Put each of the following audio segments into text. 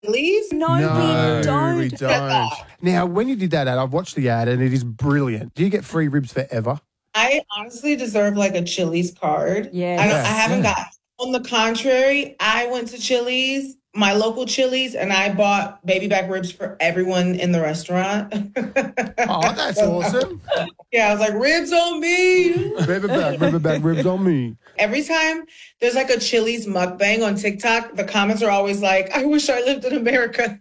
Please? No, we don't. we don't. Now, when you did that ad, I've watched the ad and it is brilliant. Do you get free ribs forever? I honestly deserve like a Chili's card. Yes. I haven't got. On the contrary, I went to Chili's, my local Chili's, and I bought baby back ribs for everyone in the restaurant. Oh, that's awesome. Yeah, I was like, ribs on me. Ribber back ribs on me. Every time there's like a Chili's mukbang on TikTok, the comments are always like, I wish I lived in America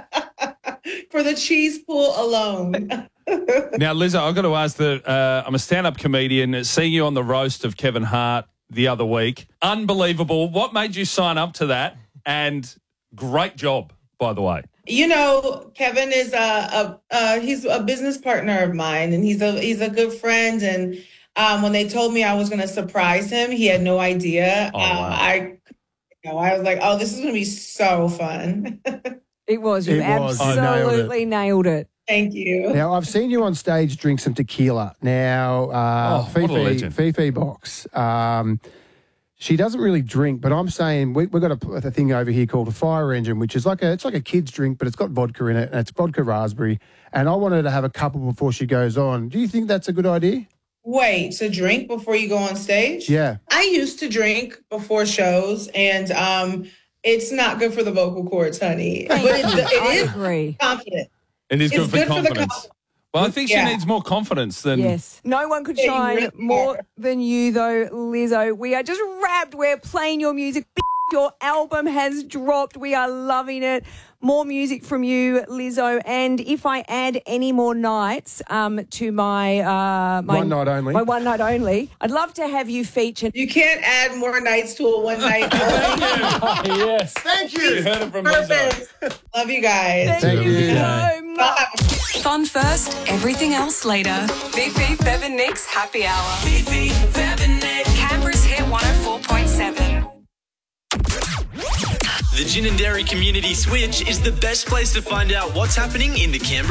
for the cheese pool alone. Now, Lizzo, I've got to ask I'm a stand-up comedian. Seeing you on the roast of Kevin Hart the other week, unbelievable. What made you sign up to that? And great job, by the way. You know, Kevin is he's a business partner of mine, and he's a good friend. And when they told me I was going to surprise him, he had no idea. Oh, wow. I was like, oh, this is going to be so fun. It was. You absolutely nailed it. Thank you. Now, I've seen you on stage drink some tequila. Now, what a legend. Fifi Box, she doesn't really drink, but I'm saying we've got a thing over here called a fire engine, which is like a kid's drink, but it's got vodka in it, and it's vodka raspberry. And I want her to have a couple before she goes on. Do you think that's a good idea? Wait, to drink before you go on stage? Yeah. I used to drink before shows, and it's not good for the vocal cords, honey. But it is agree. Confident. It is good It's for good for the confidence. Well, I think she needs more confidence than... Yes. No one could shine more than you, though, Lizzo. We are just wrapped. We're playing your music. Your album has dropped. We are loving it. More music from you, Lizzo. And if I add any more nights to my one night only. My one night only, I'd love to have you featured. You can't add more nights to a one night only. Yes. Thank you. You heard it from Lizzo. Perfect. Love you guys. Thank you Yeah. so much. Fun first, everything else later. Fifi, Fev and Nick's Happy Hour. Fifi, Fev and Nick. Canberra's Hit 104.7. The Gin and Dairy Community Switch is the best place to find out what's happening in the Canberra